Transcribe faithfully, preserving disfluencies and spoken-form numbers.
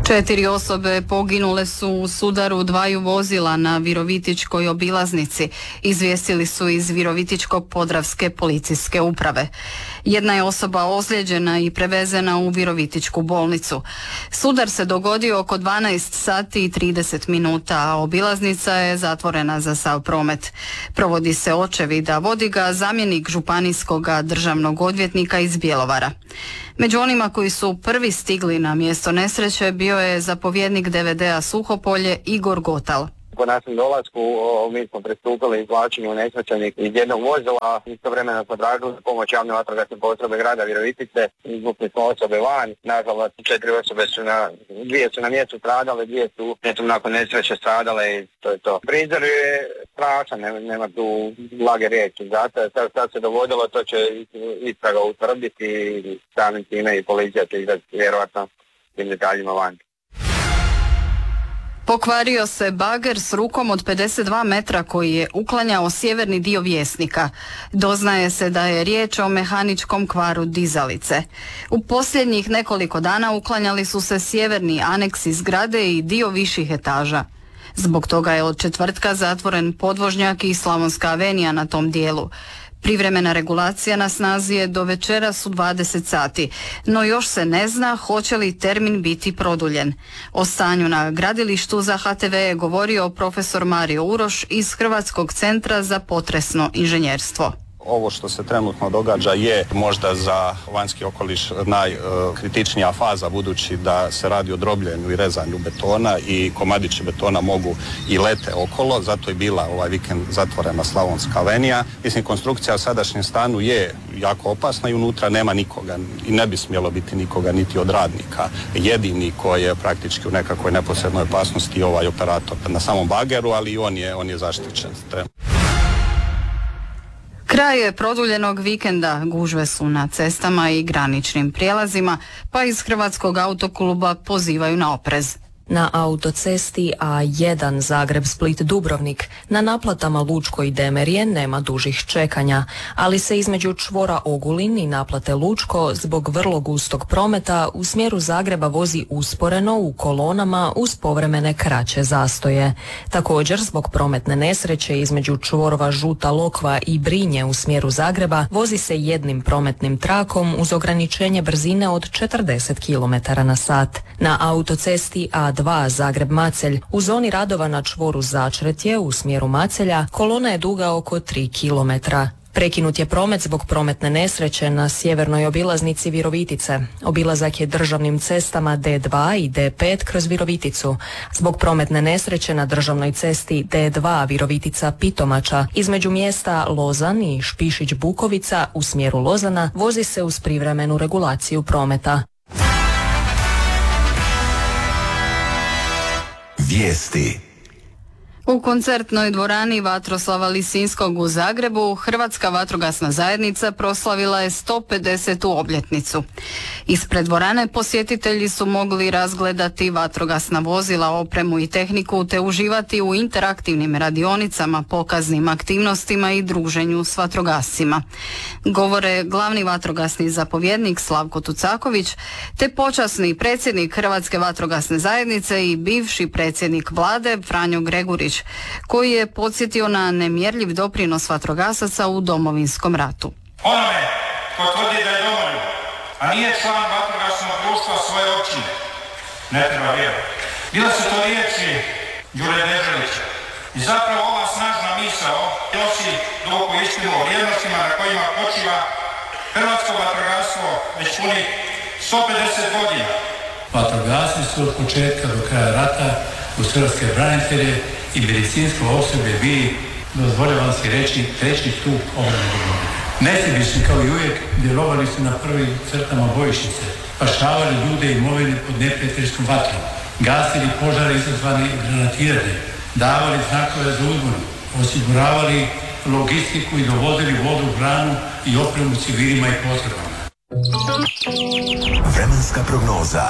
Četiri osobe poginule su u sudaru dvaju vozila na Virovitičkoj obilaznici, izvijestili su iz Virovitičko-podravske policijske uprave. Jedna je osoba ozlijeđena i prevezena u Virovitičku bolnicu. Sudar se dogodio oko dvanaest sati i trideset minuta, a obilaznica je zatvorena za sav promet. Provodi se očevid, a vodi ga zamjenik županijskog državnog odvjetnika iz Bjelovara. Među onima koji su prvi stigli na mjesto nesreće bio je zapovjednik D V D-a Suhopolje Igor Gotal. Po našem dolasku mi smo pristupili izvlačenju nesrećenih iz jednog vozila, istovremeno smo tražili pomoć javne vatrogasne postrojbe grada Virovitice, izvukli smo osobe van, nažalost četiri osobe su na, dvije su na mjestu stradale, dvije su netom nakon nesreće stradale i to je to. Prizor je strašan, nema, nema tu blage riječi, zato sad se dogodilo, to će istraga utvrditi i samim time i policija će izdati vjerojatno tim detaljima van. Pokvario se bager s rukom od pedeset dva metra koji je uklanjao sjeverni dio Vjesnika. Doznaje se da je riječ o mehaničkom kvaru dizalice. U posljednjih nekoliko dana uklanjali su se sjeverni aneksi zgrade i dio viših etaža. Zbog toga je od četvrtka zatvoren podvožnjak i Slavonska avenija na tom dijelu. Privremena regulacija na snazi je do večeras u dvadeset sati, no još se ne zna hoće li termin biti produljen. O stanju na gradilištu za H T V je govorio profesor Mario Uroš iz Hrvatskog centra za potresno inženjerstvo. Ovo što se trenutno događa je možda za vanjski okoliš najkritičnija faza, budući da se radi o drobljenju i rezanju betona i komadići betona mogu i lete okolo, zato je bila ovaj vikend zatvorena Slavonska avenija. Mislim, konstrukcija u sadašnjem stanu je jako opasna i unutra nema nikoga i ne bi smjelo biti nikoga niti od radnika. Jedini koji je praktički u nekakvoj neposrednoj opasnosti je ovaj operator na samom bageru, ali i on je, on je zaštićen. Kraj je produljenog vikenda, gužve su na cestama i graničnim prijelazima, pa iz Hrvatskog autokluba pozivaju na oprez. Na autocesti A jedan Zagreb-Split-Dubrovnik na naplatama Lučko i Demerije nema dužih čekanja, ali se između čvora Ogulin i naplate Lučko zbog vrlo gustog prometa u smjeru Zagreba vozi usporeno u kolonama uz povremene kraće zastoje. Također zbog prometne nesreće između čvorova Žuta Lokva i Brinje u smjeru Zagreba vozi se jednim prometnim trakom uz ograničenje brzine od četrdeset kilometara na sat. Na autocesti A dva Zagreb-Macelj u zoni radova na čvoru Začretje u smjeru Macelja kolona je duga oko tri kilometra. Prekinut je promet zbog prometne nesreće na sjevernoj obilaznici Virovitice. Obilazak je državnim cestama D dva i D pet kroz Viroviticu. Zbog prometne nesreće na državnoj cesti D dva Virovitica-Pitomača između mjesta Lozan i Špišić-Bukovica u smjeru Lozana vozi se uz privremenu regulaciju prometa. Vijesti. U koncertnoj dvorani Vatroslava Lisinskog u Zagrebu Hrvatska vatrogasna zajednica proslavila je sto pedesetu obljetnicu. Ispred dvorane posjetitelji su mogli razgledati vatrogasna vozila, opremu i tehniku te uživati u interaktivnim radionicama, pokaznim aktivnostima i druženju s vatrogascima. Govore glavni vatrogasni zapovjednik Slavko Tucaković te počasni predsjednik Hrvatske vatrogasne zajednice i bivši predsjednik vlade Franjo Gregurić, koji je podsjetio na nemjerljiv doprinos vatrogasaca u Domovinskom ratu. Onome ko tvrdi da je domoljub, a nije član vatrogasnog društva svoje općine, ne treba vjerovati. Bile su to riječi Đure Deželića i zapravo ova snažna misao nosi duboku istinu o vrijednostima na kojima počiva hrvatsko vatrogastvo već punih sto pedeset godina. Vatrogasci su od početka do kraja rata uz hrvatske branitelje i medicinsko osoblje bili, dozvoljavam si reći, treći stup obrane domovine. Nesebični kao i uvijek djelovali su na prvim crtama bojišnice, spašavali ljude i imovine pod neprijateljskom vatrom, gasili požare izazvani granatiranjem, davali znakove za uzbunu, osiguravali logistiku i dovodili vodu, hranu i opremu civilima i potrebama. Vremenska prognoza.